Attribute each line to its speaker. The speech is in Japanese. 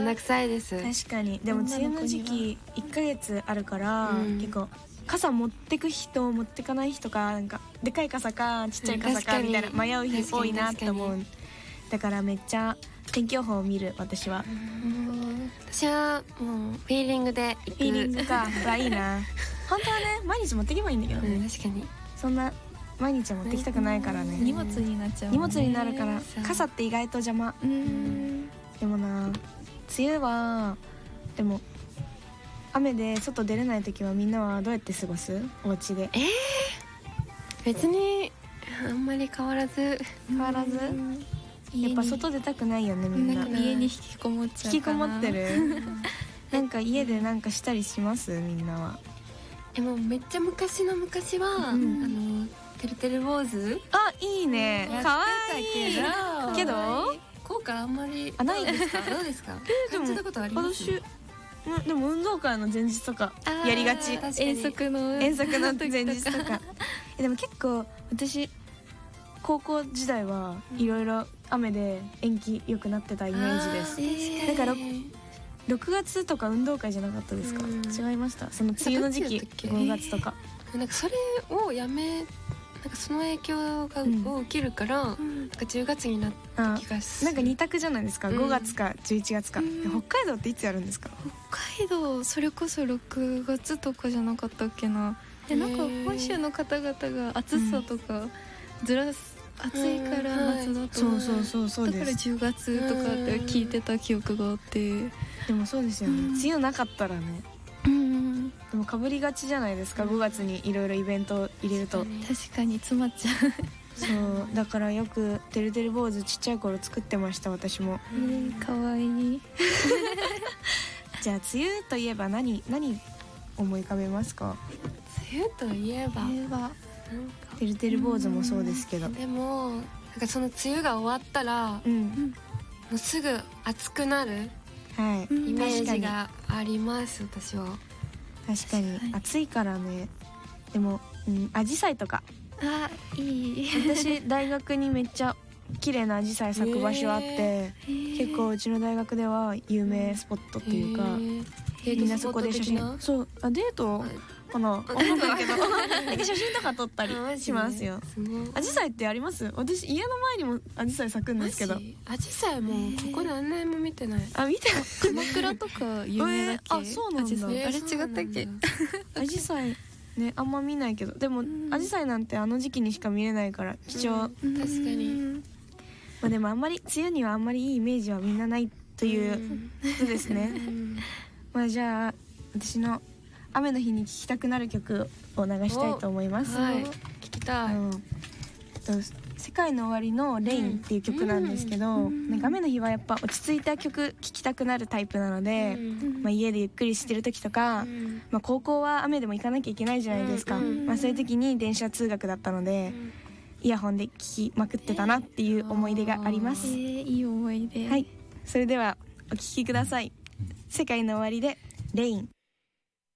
Speaker 1: どくさいです。
Speaker 2: 確かに。でも梅雨の時期1ヶ月あるから、結構傘持ってく人持ってかない人か、なんかでかい傘かちっちゃい傘かみたいな迷う日多いなって思う。だからめっちゃ天気予報を見る。私は
Speaker 1: もうフィーリングで行く。
Speaker 2: フィーリングかいいな。本当はね毎日持ってけばいいんだけどね、
Speaker 1: 確かに
Speaker 2: そんな毎日持ってきたくないからね、
Speaker 3: 荷物になっちゃう、
Speaker 2: 荷物になるから傘って意外と邪魔。でもな、梅雨はでも雨で外出れない時はみんなはどうやって過ごす？お家で。
Speaker 1: 別にあんまり変わらず。
Speaker 2: やっぱ外出たくないよねみんな。
Speaker 3: 家に引きこもっちゃうかな。
Speaker 2: 引きこもってるなんか家でなんかしたりしますみんなは？
Speaker 1: もうめっちゃ昔の昔は、てるてる坊主
Speaker 2: あ、いいね、かわいいけど
Speaker 1: 効果あんまり
Speaker 2: ないですか？
Speaker 1: どうですか？
Speaker 2: でも
Speaker 1: 感じたことあります？
Speaker 2: でも運動会の前日とかやりがち。
Speaker 3: 遠足の
Speaker 2: 前日とかでも結構私高校時代はいろいろ雨で延期良くなってたイメージです。だから6月とか運動会じゃなかったですか？違いました？その梅雨の時期5月とか。
Speaker 1: なんかそれをやめ、なんかその影響を受けるから、なんか10月になった気がする。
Speaker 2: なんか2択じゃないですか、5月か11月か。北海道っていつやるんですか？
Speaker 3: 北海道それこそ6月とかじゃなかったっけな。なんか本州の方々が暑さとかずらす、暑いから夏だと、
Speaker 2: そう
Speaker 3: だから10月とかって聞いてた記憶があって。
Speaker 2: でもそうですよね、梅雨なかったらね。でもかぶりがちじゃないですか、5月にいろいろイベントを入れると。
Speaker 3: 確かに詰まっちゃう。
Speaker 2: そうだからよくてるてる坊主ちっちゃい頃作ってました、私も。
Speaker 3: かわいい。
Speaker 2: じゃあ梅雨といえば何思い浮かべますか？
Speaker 1: 梅雨といえば
Speaker 2: てるてる坊主もそうですけど。
Speaker 1: でもなんかその梅雨が終わったら、もうすぐ暑くなるイメージがあります、私は。
Speaker 2: 確かに暑いからね。でもアジサイとか。
Speaker 3: いい。
Speaker 2: 私大学にめっちゃ綺麗なアジサイ咲く場所あって、結構うちの大学では有名スポットっていうか、みんなそこで写真、そうデートかな、わかんないけどなんか写真とか撮ったりしますよ。アジサイってあります？私家の前にもアジサイ咲くんですけど。
Speaker 1: アジサイもここ何年も見てない。
Speaker 2: 見てない。
Speaker 3: 鎌倉とか有名だっけ？
Speaker 2: そうなんだ。
Speaker 3: あれ違ったっけ？
Speaker 2: アジサイね、あんま見ないけど、でもアジサイなんてあの時期にしか見れないから貴重。
Speaker 1: 確かに。
Speaker 2: でもあんまり梅雨にはあんまりいいイメージはみんなないということですね。じゃあ私の雨の日に聴きたくなる曲を流したいと思います。
Speaker 1: 聞きたい。
Speaker 2: 世界の終わりのレインっていう曲なんですけど、なんか雨の日はやっぱ落ち着いた曲聴きたくなるタイプなので、家でゆっくりしてる時とか、高校は雨でも行かなきゃいけないじゃないですか。そういう時に電車通学だったので、イヤホンで聴きまくってたなっていう思い出があります。
Speaker 3: いい思い出。
Speaker 2: はい、それではお聴きください。世界の終わりでレイン。